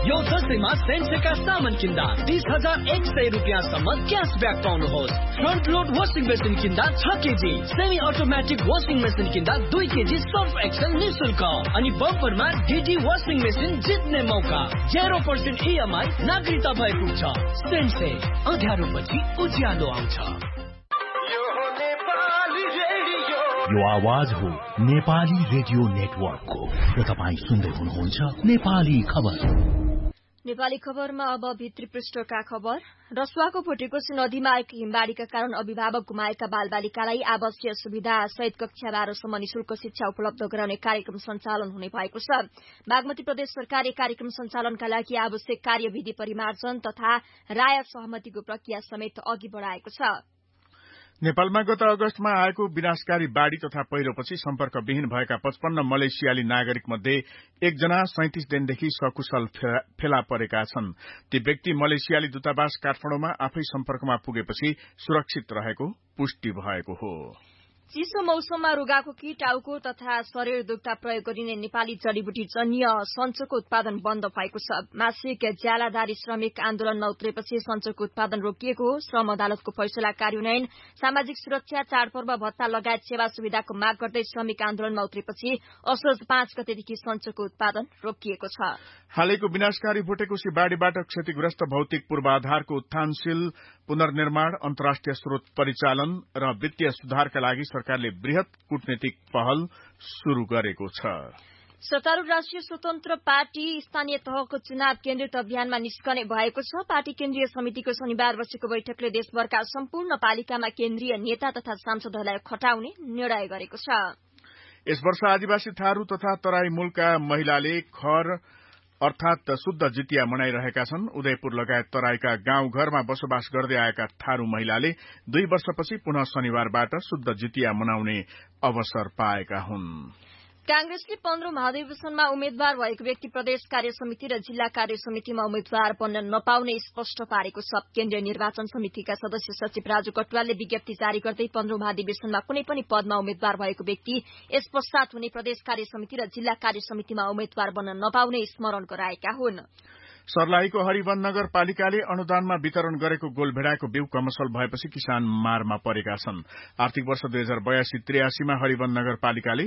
यो दशैंमा सेन्सेका सामान किन्दा 30,100 रुपियाँसम्म cashback पाउनुहोस्। Front load washing machine किन्दा 6 KG, semi automatic washing machine किन्दा 2 केजी सर्फ एक्सेल निशुल्क अनि बम्परमा डीडी वासिङ मेसिन जित्ने मौका। 0% EMI नागरिकता भएको छ। सेन्से अँध्यारोपछि उज्यालो आउँछ। यो आवाज हो नेपाली रेडियो नेटवर्कको र तपाईँ सुन्दै हुनुहुन्छ नेपाली खबर। नेपाली खबरमा अब भित्री पृष्ठका खबर। रसुवाको भोटेकोशी नदीमा आएको हिमबाढ़ीका कारण अभिभावक गुमाएका बालबालिकालाई आवासीय सुविधा सहित कक्षा 12 सम्म निशुल्क शिक्षा उपलब्ध गराउने कार्यक्रम सञ्चालन हुने भएको छ। बागमती प्रदेश सरकारले कार्यक्रम सञ्चालनका लागि आवश्यक कार्यविधि परिमार्जन तथा राय सहमतिको प्रक्रिया समेत अघि बढ़ाएको छ। नेपालमा गत अगस्तमा आएको विनाशकारी बाढ़ी तथा पहिरोपछि सम्पर्कविहीन भएका 55 मलेसियाली नागरिक मध्ये एकजना 37 दिनदेखि सकुशल फेला परेका छन्। ती व्यक्ति मलेसियाली दूतावास काठमाडौँमा आफै सम्पर्कमा पुगेपछि सुरक्षित रहेको पुष्टि भएको हो। चिसो मौसममा रुगाखोकी, टाउको तथा शरीर दुख्दा प्रयोग गरिने नेपाली जड़ीबुटी जन्य सञ्चोको उत्पादन बन्द भएको छ। मासिक ज्यालादारी श्रमिक आन्दोलनमा उत्रेपछि सञ्चोको उत्पादन रोकिएको हो। श्रम अदालतको फैसला कार्यान्वयन, सामाजिक सुरक्षा, चाडपर्व भत्ता लगायत सेवा सुविधाको माग गर्दै श्रमिक आन्दोलनमा उत्रेपछि असोज 5 गतेदेखि सञ्चोको उत्पादन रोकिएको छ। हालैको विनाशकारी भोटेकोशी बाढ़ीबाट क्षतिग्रस्त भौतिक पूर्वाधारको उत्थानशील पुनर्निर्माण, अन्तर्राष्ट्रिय स्रोत परिचालन र वित्तीय सुधारका लागि सरकारले वृहत कूटनीतिक पहल शुरू गरेको छ। सत्तारूढ़ राष्ट्रिय स्वतन्त्र पार्टी स्थानीय तहको चुनाव केन्द्रित अभियानमा निस्कने भएको छ। पार्टी केन्द्रीय समितिको शनिबार बसेको बैठकले देशभरका सम्पूर्ण पालिकामा केन्द्रीय नेता तथा सांसदहरूलाई खटाउने निर्णय गरेको छ। यस वर्ष आदिवासी थारू तथा तराई मूलका महिलाले खर अर्थात शुद्ध जितिया मनाइरहेका छन्। उदयपुर लगायत तराईका गाउँ घरमा बसोबास गर्दै आएका थारू महिलाले 2 वर्षपछि पुनः शनिबारबाट शुद्ध जितिया मनाउने अवसर पाएका हुन्। कांग्रेसले 15 महाधिवेशनमा उम्मेद्वार भएको व्यक्ति प्रदेश कार्य समिति र जिल्ला कार्य समितिमा उम्मेद्वार बन्न नपाउने स्पष्ट पारेको छ। केन्द्रीय निर्वाचन समितिका सदस्य सचिव राजु कटुवालले विज्ञप्ति जारी गर्दै 15 महाधिवेशनमा कुनै पनि पदमा उम्मेद्वार भएको व्यक्ति यस पश्चात हुने प्रदेश कार्य समिति र जिल्ला कार्य समितिमा उम्मेद्वार बन्न नपाउने स्मरण गराएका हुन्। सर्लाहीको हरिवन नगरपालिकाले अनुदानमा वितरण गरेको गोलभेड़ाको बिउ कमसल भएपछि किसान मारमा परेका छन्। आर्थिक वर्ष 2082-83 मा हरिवन नगरपालिकाले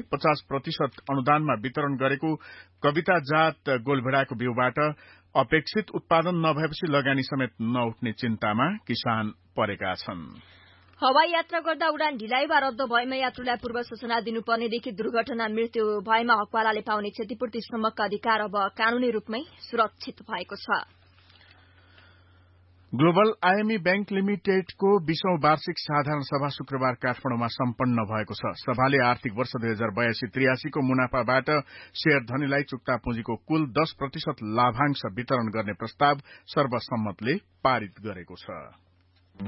50% अनुदानमा वितरण गरेको कविता जात गोलभेड़ाको बिउबाट अपेक्षित उत्पादन नभएपछि लगानी समेत नउठ्ने चिन्तामा किसान परेका छन्। हवाई यात्रा गर्दा उडान ढिलाइ वा रद्द भएमा यात्रुलाई पूर्व सूचना दिनुपर्नेदेखि दुर्घटना मृत्यु भएमा हकवालाले पाउने क्षतिपूर्तिसम्मका अधिकार अब कानूनी रूपमै सुरक्षित भएको छ। ग्लोबल आईएमई बैंक लिमिटेडको 20औं वार्षिक साधारण सभा शुक्रबार काठमाडौँमा सम्पन्न भएको छ। सभाले आर्थिक वर्ष 2082-83 को मुनाफाबाट शेयर धनीलाई चुक्ता पुँजीको कुल 10% लाभांश वितरण गर्ने प्रस्ताव सर्वसम्मतले पारित गरेको छ।